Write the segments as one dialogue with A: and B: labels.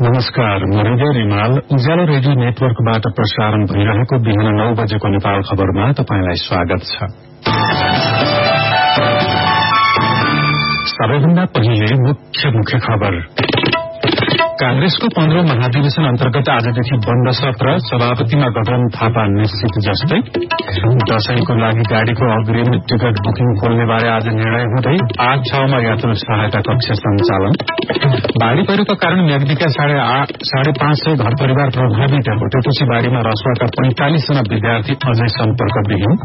A: नमस्कार, म हृदय रिमाल उज्यालो रेडियो नेटवर्कबाट प्रसारण भइरहेको बिहान 9 बजेको नेपाल खबरमा तपाईंलाई स्वागत छ। सबैभन्दा पहिले मुख्य खबर। कांग्रेसको 15औं महाधिवेशन अन्तर्गत आजदेखि बन्द सत्र, सभापतिमा गगन थापा निश्चित जस्तै। दशैंको लागि गाड़ीको अग्रिम टिकट बुकिङ खोल्ने बारे आज निर्णय हुँदै 8 ठाउँमा यात्रु सहायता कक्ष सञ्चालन। बाढ़ी पहिरोका कारण म्याग्दीका 550 घर परिवार प्रभावित। भोटेपछि बाढ़ीमा रसुवाका 45 जना विद्यार्थी अझै सम्पर्कविहीन।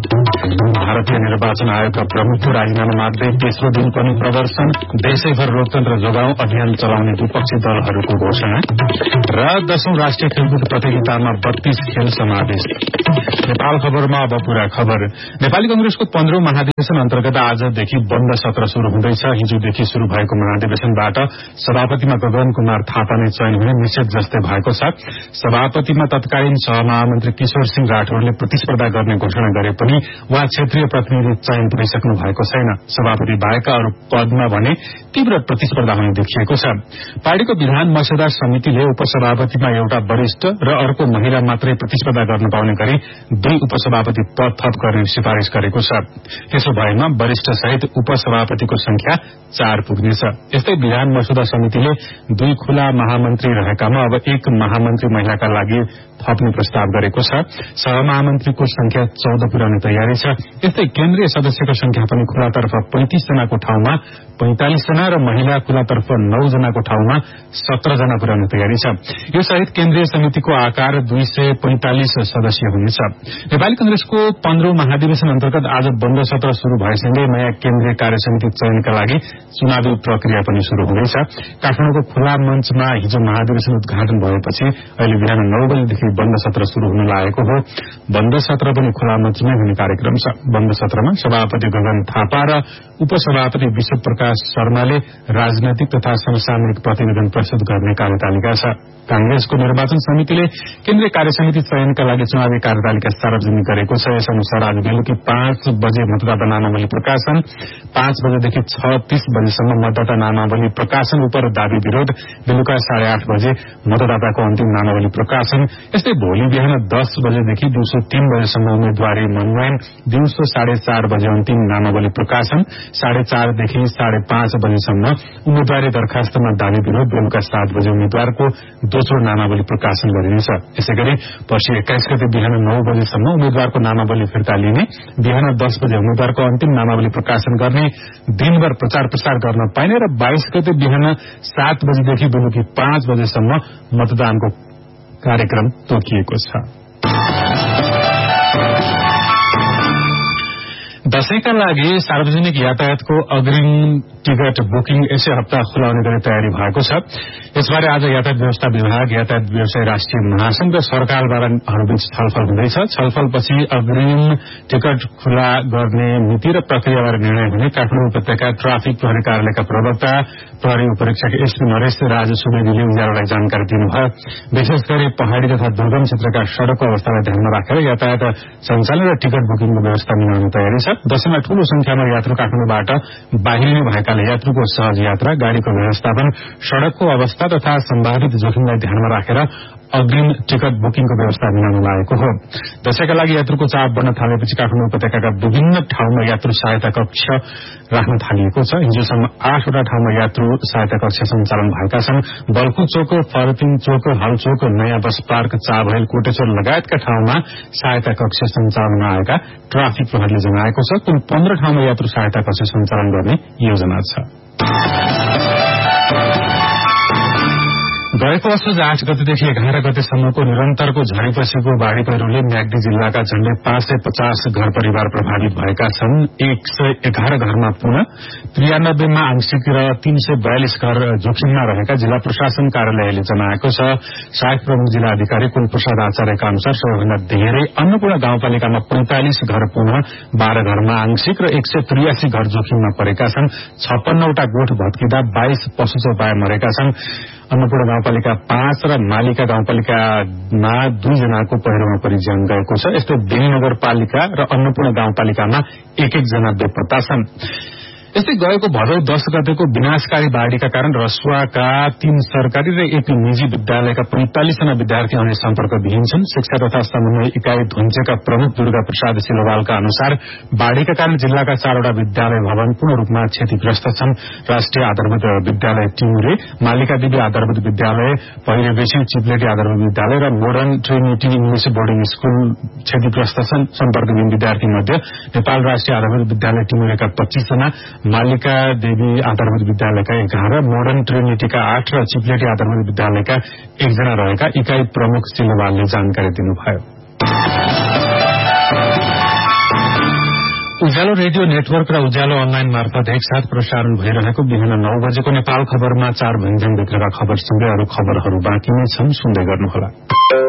A: भारतीय निर्वाचन आयोगका प्रमुखको राजीनामा माग्दै तेस्रो दिन पनि प्रदर्शन। देशैभर लोकतन्त्र जोगाउँ अभियान चलाउने विपक्षी दलहरूको घोषणा र 10औं राष्ट्रिय खेलकुद प्रतियोगितामा 32 खेल समावेश। नेपाल खबरमा अब पूरा खबर। नेपाली कंग्रेसको 15औं महाधिवेशन अन्तर्गत आजदेखि बन्द सत्र शुरू हुँदैछ। हिजोदेखि शुरू भएको महाधिवेशनबाट सभापतिमा गगन कुमार थापा नै चयन हुने निश्चित जस्तै भएको छ। सभापतिमा तत्कालीन सहमहामन्त्री किशोर सिंह राठौरले प्रतिस्पर्धा गर्ने घोषणा गरे पनि उहाँ क्षेत्रीय प्रतिनिधि चयन भइसक्नु भएको छैन। सभापति बाहेक अरू पदमा भने तीव्र प्रतिस्पर्धा हुने देखिएको छ। पार्टीको विधान मस्यौदा समितिले उपसभापतिमा एउटा वरिष्ठ र अर्को महिला मात्रै प्रतिस्पर्धा गर्न पाउने गरी 2 उपसभापति पद थप गर्ने सिफारिश गरेको छ। त्यसो भएमा वरिष्ठ सहित उपसभापतिको संख्या 4 पुग्नेछ। यस्तै विधान मस्यौदा समितिले 2 खुला महामन्त्री रहेकामा अब 1 महामन्त्री महिलाका लागि थप्ने प्रस्ताव गरेको छ। सहमहामन्त्रीको संख्या 14 पुर्याउने तयारी छ। यस्तै केन्द्रीय सदस्यको संख्या पनि खुलातर्फ 35 जनाको ठाउँमा 45 जना र महिला खुलातर्फ 9 जनाको ठाउँमा 17 जना पुर्याउने तयारी छ। यो सहित केन्द्रीय समितिको आकार 245 सदस्यीय हुनेछ। नेपाली कंग्रेसको 15औं महाधिवेशन अन्तर्गत आज बन्द सत्र शुरू भएसँगै नयाँ केन्द्रीय कार्यसमिति चयनका लागि चुनावी प्रक्रिया पनि शुरू हुँदैछ। काठमाडौँको खुला मञ्चमा हिजो महाधिवेशन उद्घाटन भएपछि अहिले बिहान 9 बजेदेखि बन्द सत्र शुरू हुन लागेको हो। बन्द सत्र पनि खुला मञ्चमै हुने कार्यक्रम छ। बन्द सत्रमा सभापति गगन थापा र उपसभापति विश्व प्रकाश शर्माले राजनैतिक तथा समसामयिक प्रतिवेदन प्रस्तुत गर्ने कार्यतालिका छ। कांग्रेसको निर्वाचन समितिले केन्द्रीय कार्यसमिति चयनका लागि चुनावी कार्यतालिका सार्वजनिक गरेको छ। यस अनुसार आज बेलुकी 5 बजे मतदाता नामावली प्रकाशन, 5 बजेदेखि 6:30 बजेसम्म मतदाता नामावली प्रकाशन उपर दावी विरोध, बेलुका 8:30 बजे मतदाताको अन्तिम नामावली प्रकाशन। यस्तै भोलि बिहान 10 बजेदेखि दिउँसो 3 बजेसम्म उम्मेद्वारी मनोनयन, दिउँसो 4:30 बजे अन्तिम नामावली प्रकाशन, 4:30 देखि 5:30 बजेसम्म उम्मेद्वारी दरखास्तमा दावी विरोध, बेलुका 7 बजे उम्मेद्वारको दोस्रो नामावली प्रकाशन गरिनेछ। यसैगरी पर्सि 21 गते बिहान 9 बजेसम्म उम्मेद्वारको नामावली फिर्ता लिने, बिहान 10 बजे उम्मेद्वारको अन्तिम नामावली प्रकाशन गर्ने, दिनभर प्रचार प्रसार गर्न पाइने र 22 गते बिहान 7 बजेदेखि बेलुकी 5 बजेसम्म मतदानको कार्यक्रम तोकिएको छ। दशैंका लागि सार्वजनिक यातायातको अग्रिम टिकट बुकिङ यसै हप्ता खुलाउने गरी तयारी भएको छ। यसबारे आज यातायात व्यवस्था विभाग, यातायात व्यवसाय राष्ट्रिय महासंघ र सरकारद्वाराहरूबीच छलफल हुँदैछ। छलफलपछि अग्रिम टिकट खुला गर्ने नीति र प्रक्रियाबारे निर्णय हुने काठमाडौँ उपत्यका ट्राफिक प्रहरी कार्यालयका प्रवक्ता प्रहरी उपरीक्षक एसपी नरेश राज सुवेदीले उज्यालोलाई जानकारी दिनुभयो। विशेष गरी पहाड़ी तथा दुर्गम क्षेत्रका सड़कको अवस्थालाई ध्यानमा राखेर यातायात सञ्चालन र टिकट बुकिङको व्यवस्था मिलाउने तयारी छ। दशैंमा ठूलो संख्यामा यात्रु काठमाडौँबाट बाहिरिने भएकाले यात्रुको सहज यात्रा, गाड़ीको व्यवस्थापन, सड़कको अवस्था तथा सम्भावित जोखिमलाई ध्यानमा राखेर अग्रिम टिकट बुकिङको व्यवस्था मिलाउन लागेको हो। दशैंका लागि यात्रुको चाप बढ्न थालेपछि काठमाडौँ उपत्यकाका विभिन्न ठाउँमा यात्रु सहायता कक्ष राख्न थालिएको छ। हिजोसम्म 8 वटा ठाउँमा यात्रु सहायता कक्ष सञ्चालन भएका छन्। बल्खु चोक, फर्पिङ चोक, हलचोक, नयाँ बस पार्क, चाभैल, कोटेश्वर लगायतका ठाउँमा सहायता कक्ष सञ्चालनमा आएका ट्राफिक प्रहरीले जनाएको छ। कुल 15 ठाउँमा यात्रु सहायता कक्ष सञ्चालन गर्ने योजना छ। गएको असोज 8 गतेदेखि 11 गतेसम्मको निरन्तरको झरीपछिको बाढ़ी पहिरोले म्याग्दी जिल्लाका झण्डै 550 घर परिवार प्रभावित भएका छन्। 111 घरमा पुनः, 93 मा आंशिक र 342 घर जोखिममा रहेका जिल्ला प्रशासन कार्यालयले जनाएको छ। सहायक प्रमुख जिल्ला अधिकारी कुलप्रसाद आचार्यका अनुसार सबैभन्दा धेरै अन्नपूर्ण गाउँपालिकामा 45 घर पुनः, 12 घरमा आंशिक र 183 घर जोखिममा परेका छन्। 56 वटा गोठ भत्किँदा 22 पशु चौपाया मरेका छन्। अन्नपूर्ण गाउँपालिका 5 र मालिका गाउँपालिकामा 2 जनाको पहिरोमा परि ज्यान गएको छ। यस्तै बेनी नगरपालिका र अन्नपूर्ण गाउँपालिकामा 1-1 जना बेपत्ता छन्। यस्तै गएको भदौ 10 गतेको विनाशकारी बाढ़ीका कारण रसुवाका 3 सरकारी र 1 निजी विद्यालयका 45 जना विद्यार्थी आउने सम्पर्कविहीन छन्। शिक्षा तथा समन्वय इकाई धुन्चेका प्रमुख दुर्गा प्रसाद सिलोवालका अनुसार बाढ़ीका कारण जिल्लाका 4वटा विद्यालय भवन पूर्ण रूपमा क्षतिग्रस्त छन्। राष्ट्रिय आधारभूत विद्यालय टिमुरे, मालिका देवी आधारभूत विद्यालय, पहिरेबेसी चिप्लेटी आधारभूत विद्यालय र modern Trinity English boarding school क्षतिग्रस्त छन्। सम्पर्कविहीन विद्यार्थी मध्ये नेपाल राष्ट्रिय आधारभूत विद्यालय टिमुरेका 25 जना, मालिका देवी आधारभूत विद्यालयका 11, मोडर्न ट्रिनिटीका 8 र चिप्लेटी आधारभूत विद्यालयका 1 जना रहेका इकाई प्रमुख सिलोवालले जानकारी दिनुभयो। उज्यालो रेडियो नेटवर्क र उज्यालो अनलाइन मार्फत एकसाथ प्रसारण भइरहेको बिहान 9 बजेको नेपाल खबरमा 4 भञ्ज्याङभित्रका खबर सँगै अरू खबरहरू बाँकी नै छन्, सुन्दै गर्नुहोला।